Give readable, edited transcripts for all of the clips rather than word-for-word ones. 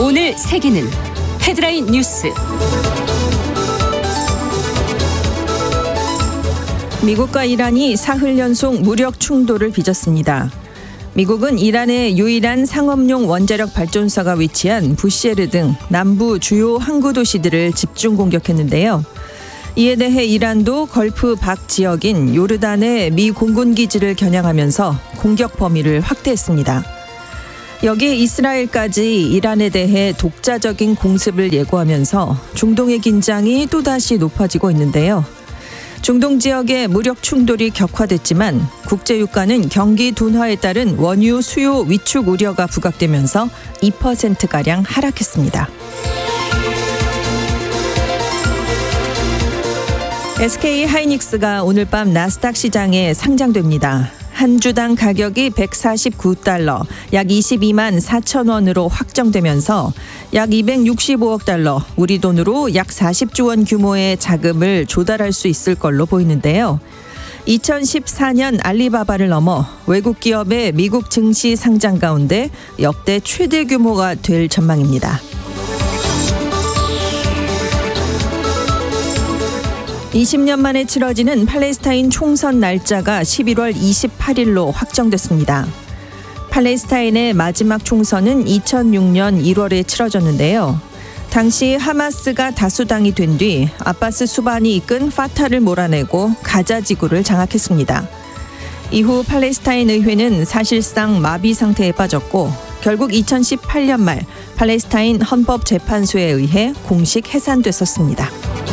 오늘 세계는 헤드라인 뉴스. 미국과 이란이 사흘 연속 무력 충돌을 빚었습니다. 미국은 이란의 유일한 상업용 원자력 발전소가 위치한 부셰르 등 남부 주요 항구 도시들을 집중 공격했는데요. 이에 대해 이란도 걸프 박 지역인 요르단의 미 공군 기지를 겨냥하면서 공격 범위를 확대했습니다. 여기에 이스라엘까지 이란에 대해 독자적인 공습을 예고하면서 중동의 긴장이 또다시 높아지고 있는데요. 중동 지역의 무력 충돌이 격화됐지만 국제유가는 경기 둔화에 따른 원유 수요 위축 우려가 부각되면서 2%가량 하락했습니다. SK 하이닉스가 오늘 밤 나스닥 시장에 상장됩니다. 한 주당 가격이 $149, 약 22만 4천 원으로 확정되면서 약 265억 달러, 우리 돈으로 약 40조 원 규모의 자금을 조달할 수 있을 걸로 보이는데요. 2014년 알리바바를 넘어 외국 기업의 미국 증시 상장 가운데 역대 최대 규모가 될 전망입니다. 20년 만에 치러지는 팔레스타인 총선 날짜가 11월 28일로 확정됐습니다. 팔레스타인의 마지막 총선은 2006년 1월에 치러졌는데요. 당시 하마스가 다수당이 된 뒤 아바스 수반이 이끈 파타를 몰아내고 가자 지구를 장악했습니다. 이후 팔레스타인 의회는 사실상 마비 상태에 빠졌고 결국 2018년 말 팔레스타인 헌법재판소에 의해 공식 해산됐었습니다.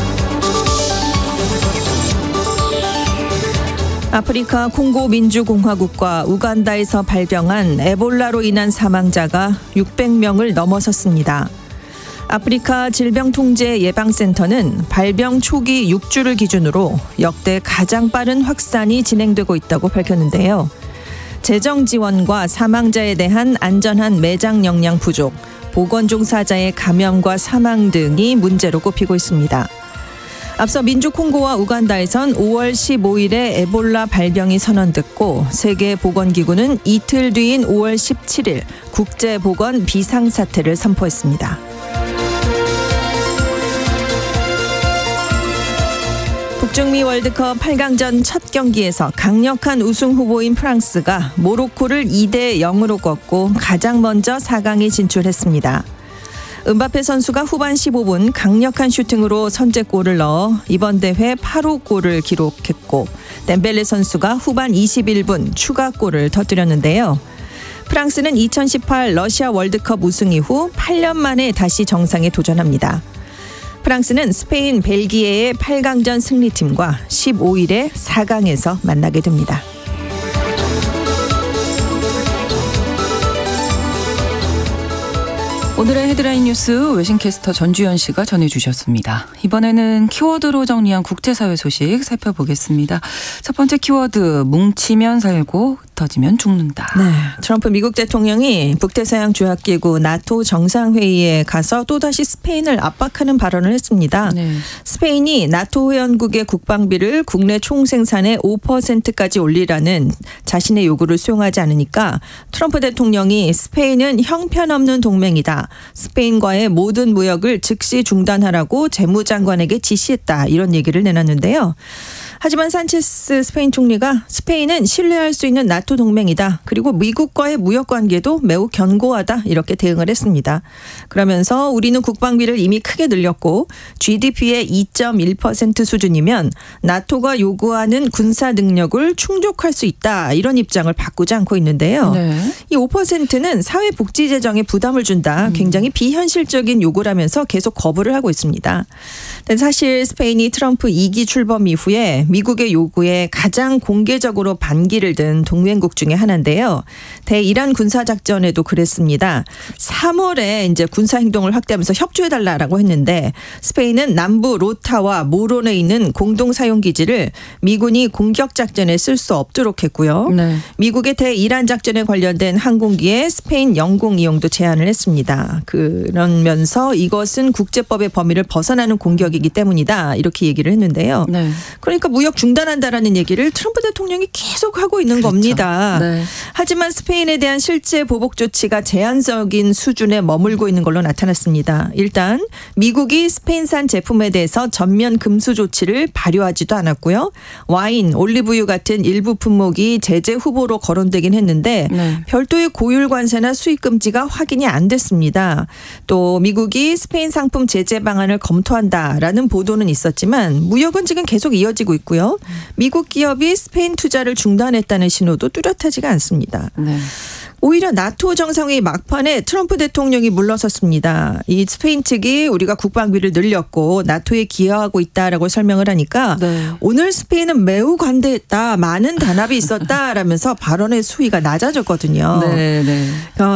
아프리카 콩고 민주공화국과 우간다에서 발병한 에볼라로 인한 사망자가 600명을 넘어섰습니다. 아프리카 질병통제예방센터는 발병 초기 6주를 기준으로 역대 가장 빠른 확산이 진행되고 있다고 밝혔는데요. 재정 지원과 사망자에 대한 안전한 매장 역량 부족, 보건 종사자의 감염과 사망 등이 문제로 꼽히고 있습니다. 앞서 민주콩고와 우간다에선 5월 15일에 에볼라 발병이 선언됐고 세계보건기구는 이틀 뒤인 5월 17일 국제보건 비상사태를 선포했습니다. 북중미 월드컵 8강전 첫 경기에서 강력한 우승 후보인 프랑스가 모로코를 2-0으로 꺾고 가장 먼저 4강에 진출했습니다. 음바페 선수가 후반 15분 강력한 슈팅으로 선제골을 넣어 이번 대회 8호 골을 기록했고 덴벨레 선수가 후반 21분 추가골을 터뜨렸는데요. 프랑스는 2018 러시아 월드컵 우승 이후 8년 만에 다시 정상에 도전합니다. 프랑스는 스페인, 벨기에의 8강전 승리팀과 15일에 4강에서 만나게 됩니다. 오늘의 헤드라인 뉴스 외신캐스터 전주현 씨가 전해주셨습니다. 이번에는 키워드로 정리한 국제사회 소식 살펴보겠습니다. 첫 번째 키워드, 뭉치면 살고 흩어지면 죽는다. 네, 트럼프 미국 대통령이 북대서양 조약기구 나토 정상회의에 가서 또다시 스페인을 압박하는 발언을 했습니다. 네. 스페인이 나토 회원국의 국방비를 국내 총생산의 5%까지 올리라는 자신의 요구를 수용하지 않으니까 트럼프 대통령이 스페인은 형편없는 동맹이다. 스페인과의 모든 무역을 즉시 중단하라고 재무장관에게 지시했다. 이런 얘기를 내놨는데요. 하지만 산체스 스페인 총리가 스페인은 신뢰할 수 있는 나토 동맹이다. 그리고 미국과의 무역 관계도 매우 견고하다. 이렇게 대응을 했습니다. 그러면서 우리는 국방비를 이미 크게 늘렸고 GDP의 2.1% 수준이면 나토가 요구하는 군사 능력을 충족할 수 있다. 이런 입장을 바꾸지 않고 있는데요. 네. 이 5%는 사회복지 재정에 부담을 준다. 굉장히 비현실적인 요구라면서 계속 거부를 하고 있습니다. 사실 스페인이 트럼프 2기 출범 이후에 미국의 요구에 가장 공개적으로 반기를 든 동맹국 중에 하나인데요. 대이란 군사작전에도 그랬습니다. 3월에 이제 군사행동을 확대하면서 협조해달라고 했는데 스페인은 남부 로타와 모론에 있는 공동사용기지를 미군이 공격작전에 쓸 수 없도록 했고요. 네. 미국의 대이란 작전에 관련된 항공기에 스페인 영공 이용도 제한을 했습니다. 그러면서 이것은 국제법의 범위를 벗어나는 공격이기 때문이다. 이렇게 얘기를 했는데요. 네. 그러니까 무역 중단한다라는 얘기를 트럼프 대통령이 계속 하고 있는 그렇죠. 겁니다. 네. 하지만 스페인에 대한 실제 보복 조치가 제한적인 수준에 머물고 있는 걸로 나타났습니다. 일단 미국이 스페인산 제품에 대해서 전면 금수 조치를 발효하지도 않았고요. 와인, 올리브유 같은 일부 품목이 제재 후보로 거론되긴 했는데 네. 별도의 고율 관세나 수입 금지가 확인이 안 됐습니다. 또 미국이 스페인 상품 제재 방안을 검토한다라는 보도는 있었지만 무역은 지금 계속 이어지고 있고요. 미국 기업이 스페인 투자를 중단했다는 신호도 뚜렷하지가 않습니다. 네. 오히려 나토 정상회의 막판에 트럼프 대통령이 물러섰습니다. 이 스페인 측이 우리가 국방비를 늘렸고 나토에 기여하고 있다라고 설명을 하니까 네. 오늘 스페인은 매우 관대했다. 많은 단합이 있었다라면서 발언의 수위가 낮아졌거든요. 네, 네.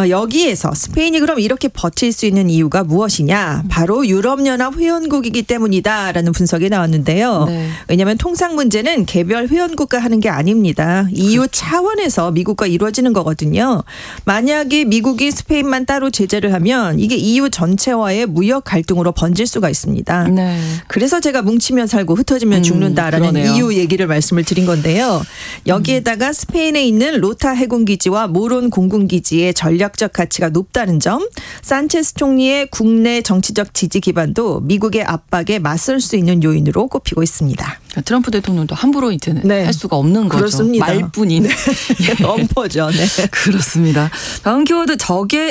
여기에서 스페인이 그럼 이렇게 버틸 수 있는 이유가 무엇이냐. 바로 유럽연합 회원국이기 때문이다라는 분석이 나왔는데요. 네. 왜냐하면 통상 문제는 개별 회원국과 하는 게 아닙니다. EU 그렇죠. 차원에서 미국과 이루어지는 거거든요. 만약에 미국이 스페인만 따로 제재를 하면 이게 EU 전체와의 무역 갈등으로 번질 수가 있습니다. 네. 그래서 제가 뭉치면 살고 흩어지면 죽는다라는 그러네요. EU 얘기를 말씀을 드린 건데요. 여기에다가 스페인에 있는 로타 해군기지와 모론 공군기지의 전략적 가치가 높다는 점, 산체스 총리의 국내 정치적 지지 기반도 미국의 압박에 맞설 수 있는 요인으로 꼽히고 있습니다. 트럼프 대통령도 함부로 이제는 네. 할 수가 없는 거죠. 그렇습니다. 말뿐인. 네. 엄포죠. 네. 그렇습니다. 다음 키워드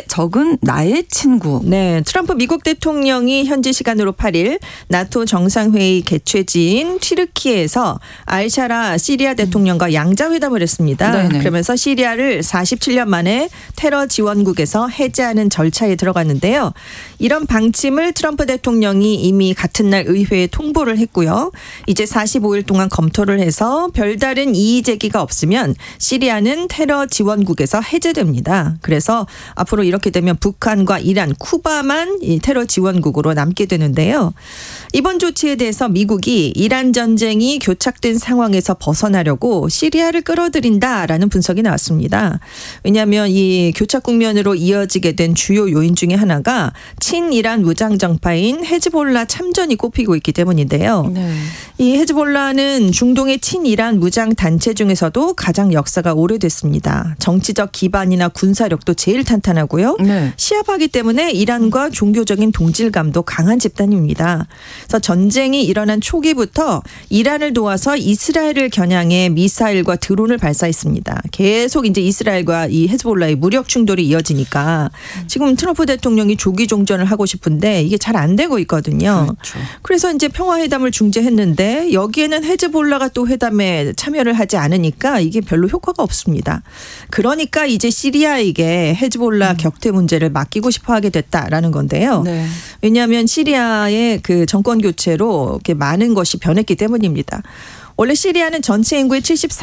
적은 나의 친구. 네, 트럼프 미국 대통령이 현지 시간으로 8일 나토 정상회의 개최지인 튀르키예에서 알샤라 시리아 대통령과 양자회담을 했습니다. 네네. 그러면서 시리아를 47년 만에 테러 지원국에서 해제하는 절차에 들어갔는데요. 이런 방침을 트럼프 대통령이 이미 같은 날 의회에 통보를 했고요. 이제 45일 동안 검토를 해서 별다른 이의 제기가 없으면 시리아는 테러 지원국에서 해제됩니다. 그래서 앞으로 이렇게 되면 북한과 이란, 쿠바만 이 테러 지원국으로 남게 되는데요. 이번 조치에 대해서 미국이 이란 전쟁이 교착된 상황에서 벗어나려고 시리아를 끌어들인다라는 분석이 나왔습니다. 왜냐하면 이 교착 국면으로 이어지게 된 주요 요인 중에 하나가 친이란 무장 정파인 헤즈볼라 참전이 꼽히고 있기 때문인데요. 네. 이 헤즈볼라는 중동의 친이란 무장 단체 중에서도 가장 역사가 오래됐습니다. 정치적 기반이나 군사력도 제일 탄탄하고요. 네. 시아파이기 때문에 이란과 종교적인 동질감도 강한 집단입니다. 그래서 전쟁이 일어난 초기부터 이란을 도와서 이스라엘을 겨냥해 미사일과 드론을 발사했습니다. 계속 이제 이스라엘과 이 헤즈볼라의 무력 충돌이 이어지니까 지금 트럼프 대통령이 조기 종전을 하고 싶은데 이게 잘 안 되고 있거든요. 그렇죠. 그래서 이제 평화회담을 중재했는데 여기에는 헤즈볼라가 또 회담에 참여를 하지 않으니까 이게 별로 효과가 없습니다. 그러니까 이제 시리아에게 헤즈볼라 격퇴 문제를 맡기고 싶어 하게 됐다라는 건데요. 네. 왜냐하면 시리아의 그 정권 교체로 이렇게 많은 것이 변했기 때문입니다. 원래 시리아는 전체 인구의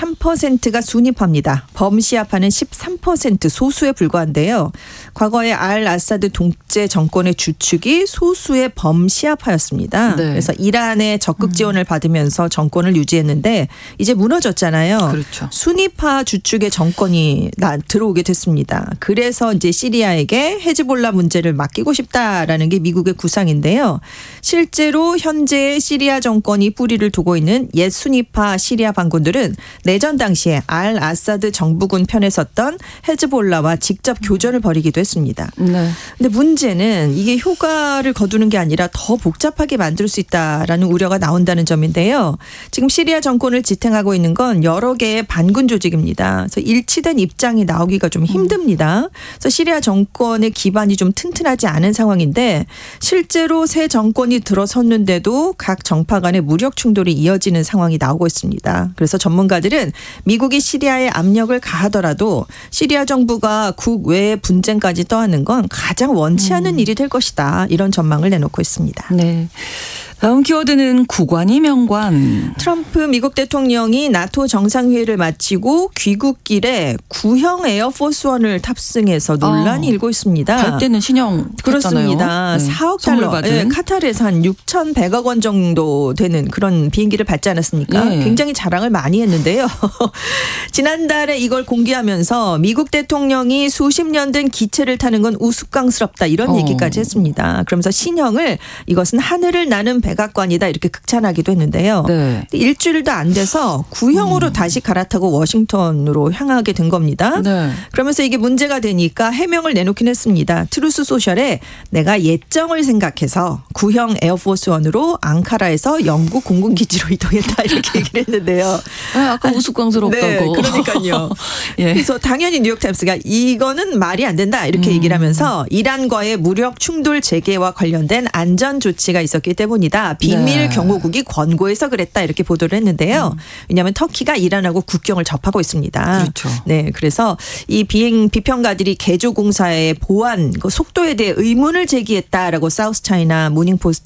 73%가 순위파입니다. 범시아파는 13% 소수에 불과한데요. 과거에 알 아사드 독재 정권의 주축이 소수의 범시아파였습니다. 네. 그래서 이란의 적극 지원을 받으면서 정권을 유지했는데 이제 무너졌잖아요. 그렇죠. 순위파 주축의 정권이 들어오게 됐습니다. 그래서 이제 시리아에게 헤즈볼라 문제를 맡기고 싶다라는 게 미국의 구상인데요. 실제로 현재 시리아 정권이 뿌리를 두고 있는 옛 순위파 시리아 반군들은 내전 당시에 알 아사드 정부군 편에 섰던 헤즈볼라와 직접 교전을 벌이기도 했습니다. 네. 근데 문제는 이게 효과를 거두는 게 아니라 더 복잡하게 만들 수 있다라는 우려가 나온다는 점인데요. 지금 시리아 정권을 지탱하고 있는 건 여러 개의 반군 조직입니다. 그래서 일치된 입장이 나오기가 좀 힘듭니다. 그래서 시리아 정권의 기반이 좀 튼튼하지 않은 상황인데 실제로 새 정권이 들어섰는데도 각 정파 간의 무력 충돌이 이어지는 상황이 나오고 있습니다. 그래서 전문가들은 미국이 시리아에 압력을 가하더라도 시리아 정부가 국외 분쟁까지 떠안는 건 가장 원치 않은 일이 될 것이다. 이런 전망을 내놓고 있습니다. 네. 다음 키워드는 구관이 명관. 트럼프 미국 대통령이 나토 정상회의를 마치고 귀국길에 구형 에어포스원을 탑승해서 논란이 일고 있습니다. 갈 때는 신형 그렇습니다. 네. 4억 선물 달러. 받은. 네, 카타르에서 한 6,100억 원 정도 되는 그런 비행기를 받지 않았습니까? 네. 굉장히 자랑을 많이 했는데요. 지난달에 이걸 공개하면서 미국 대통령이 수십 년 된 기체를 타는 건 우스꽝스럽다 이런 얘기까지 했습니다. 그러면서 신형을 이것은 하늘을 나는 백악관이다 이렇게 극찬하기도 했는데요. 네. 일주일도 안 돼서 구형으로 다시 갈아타고 워싱턴으로 향하게 된 겁니다. 네. 그러면서 이게 문제가 되니까 해명을 내놓긴 했습니다. 트루스 소셜에 내가 예정을 생각해서 구형 에어포스 원으로 앙카라에서 영국 공군기지로 이동했다 이렇게 얘기를 했는데요. 아까 우스꽝스럽다고. 네, 그러니까요. 예. 그래서 당연히 뉴욕타임스가 이거는 말이 안 된다 이렇게 얘기를 하면서 이란과의 무력 충돌 재개와 관련된 안전 조치가 있었기 때문이다. 비밀 네. 경호국이 권고해서 그랬다 이렇게 보도를 했는데요. 왜냐하면 터키가 이란하고 국경을 접하고 있습니다. 그렇죠. 네, 그래서 이 비행 비평가들이 개조 공사의 보안 그 속도에 대해 의문을 제기했다라고 사우스 차이나 모닝포스트